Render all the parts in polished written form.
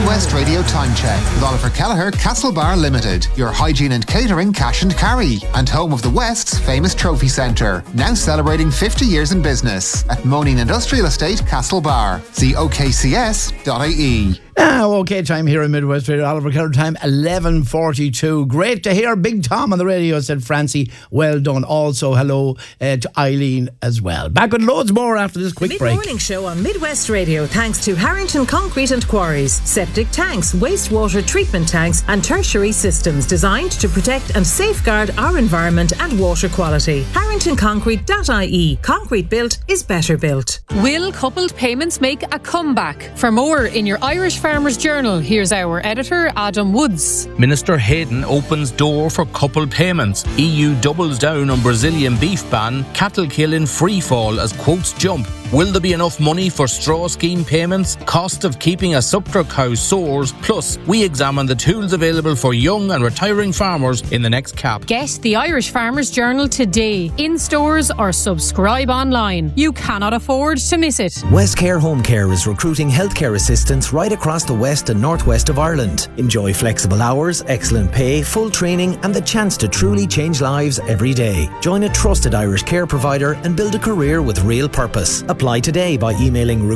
Midwest Radio Time Check with Oliver Kelleher, Castlebar Limited, your hygiene and catering cash and carry, and home of the West's famous trophy centre, now celebrating 50 years in business at Moaning Industrial Estate, Castlebar. See okcs.ie. Now, OK time here in Midwest Radio. Oliver Kelleher time, 11:42. Great to hear Big Tom on the radio, said Francie. Well done. Also, hello to Eileen as well. Back with loads more after this quick break. Mid-morning show on Midwest Radio, thanks to Harrington Concrete and Quarries. Septic tanks, wastewater treatment tanks and tertiary systems designed to protect and safeguard our environment and water quality. HarringtonConcrete.ie. Concrete built is better built. Will coupled payments make a comeback? For more in your Irish Farmers Journal, here's our editor, Adam Woods. Minister Hayden opens door for coupled payments. EU doubles down on Brazilian beef ban. Cattle kill in free fall as quotes jump. Will there be enough money for straw scheme payments? Cost of keeping a suckler cow soars. Plus, we examine the tools available for young and retiring farmers in the next CAP. Get the Irish Farmers Journal today, in stores or subscribe online. You cannot afford to miss it. Westcare Home Care is recruiting healthcare assistants right across the west and northwest of Ireland. Enjoy flexible hours, excellent pay, full training and the chance to truly change lives every day. Join a trusted Irish care provider and build a career with real purpose. Apply today by emailing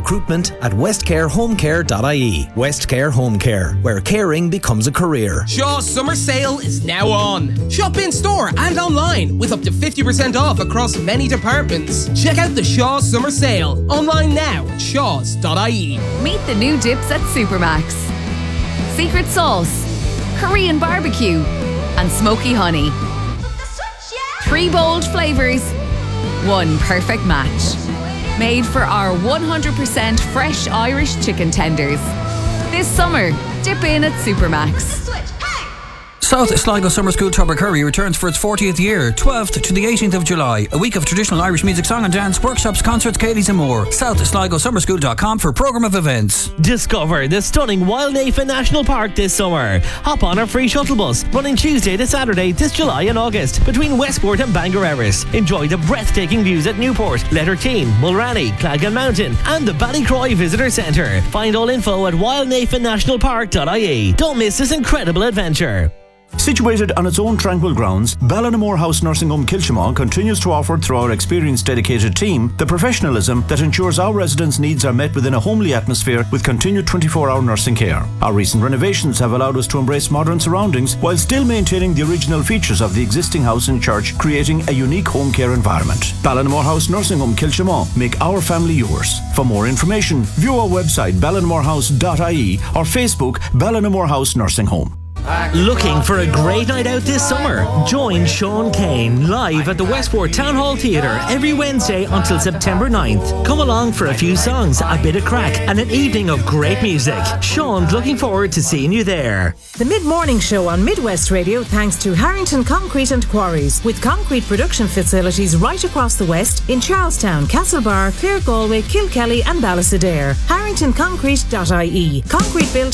recruitment@westcarehomecare.ie. Westcare Home Care, where caring becomes a career. Shaw's summer sale is now on. Shop in store and online with up to 50% off across many departments. Check out the Shaw's summer sale online now at shaws.ie. Meet the new dips at Supermax. Secret sauce, Korean barbecue and smoky honey. 3 bold flavours, 1 perfect match. Made for our 100% fresh Irish chicken tenders. This summer, dip in at Supermax. South Sligo Summer School Tubbercurry returns for its 40th year, 12th to the 18th of July. A week of traditional Irish music, song and dance, workshops, concerts, Katie's and more. SouthSligoSummerSchool.com for programme of events. Discover the stunning Wildnafen National Park this summer. Hop on our free shuttle bus running Tuesday to Saturday this July and August between Westport and Bangor Erris. Enjoy the breathtaking views at Newport, Letterteen, Mulranny, Clagan Mountain and the Ballycroy Visitor Centre. Find all info at wildnafennationalpark.ie. Don't miss this incredible adventure. Situated on its own tranquil grounds, Ballinamore House Nursing Home Kilchimau continues to offer, through our experienced dedicated team, the professionalism that ensures our residents' needs are met within a homely atmosphere with continued 24-hour nursing care. Our recent renovations have allowed us to embrace modern surroundings while still maintaining the original features of the existing house and church, creating a unique home care environment. Ballinamore House Nursing Home Kilchimau. Make our family yours. For more information, view our website ballinamorehouse.ie or Facebook Ballinamore House Nursing Home. Looking for a great night out this summer? Join Sean Kane live at the Westport Town Hall Theatre every Wednesday until September 9th. Come along for a few songs, a bit of crack and an evening of great music. Sean's looking forward to seeing you there. The mid-morning show on Midwest Radio, thanks to Harrington Concrete and Quarries, with concrete production facilities right across the west in Charlestown, Castlebar, Clare, Galway, Kilkelly and Ballysadare. HarringtonConcrete.ie. Concrete built